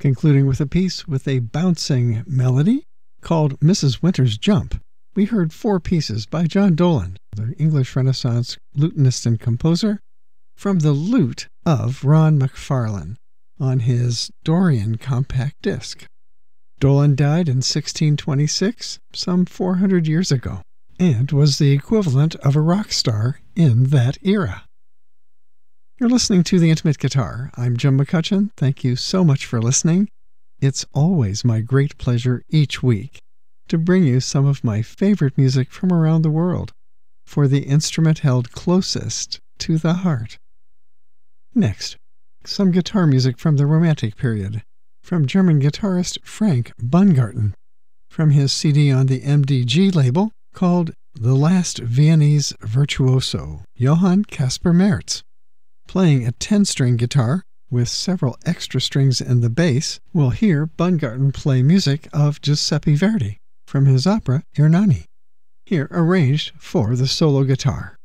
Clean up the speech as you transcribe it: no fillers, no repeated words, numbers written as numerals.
Concluding with a piece with a bouncing melody called Mrs. Winter's Jump, we heard 4 pieces by John Dolan, the English Renaissance lutenist and composer, from the lute of Ron McFarlane on his Dorian compact disc. Dolan died in 1626, some 400 years ago, and was the equivalent of a rock star in that era. You're listening to The Intimate Guitar. I'm Jim McCutcheon. Thank you so much for listening. It's always my great pleasure each week to bring you some of my favorite music from around the world for the instrument held closest to the heart. Next, some guitar music from the Romantic period, from German guitarist Frank Bungarten, from his CD on the MDG label called The Last Viennese Virtuoso, Johann Caspar Merz. Playing a 10-string guitar with several extra strings in the bass, we'll hear Bungarten play music of Giuseppe Verdi from his opera Ernani, here arranged for the solo guitar.